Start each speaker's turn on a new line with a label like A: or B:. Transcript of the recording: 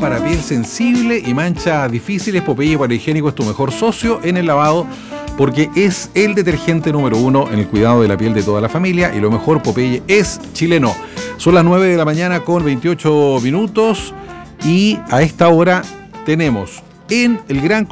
A: para piel sensible y manchas difíciles, Popeye Parahigiénico es tu mejor socio en el lavado, porque es el detergente número 1 en el cuidado de la piel de toda la familia, y lo mejor, Popeye es chileno. Son las 9 de la mañana con 28 minutos y a esta hora tenemos en el gran